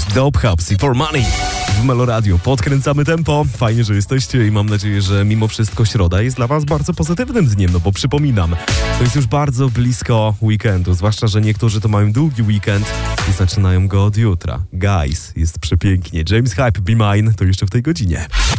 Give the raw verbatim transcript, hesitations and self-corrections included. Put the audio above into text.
Dope House i For Money w Melo Radio. Podkręcamy tempo. Fajnie, że jesteście i mam nadzieję, że mimo wszystko środa jest dla was bardzo pozytywnym dniem, no bo przypominam, to jest już bardzo blisko weekendu, zwłaszcza, że niektórzy to mają długi weekend i zaczynają go od jutra. Guys, jest przepięknie. James Hype, Be Mine, to jeszcze w tej godzinie.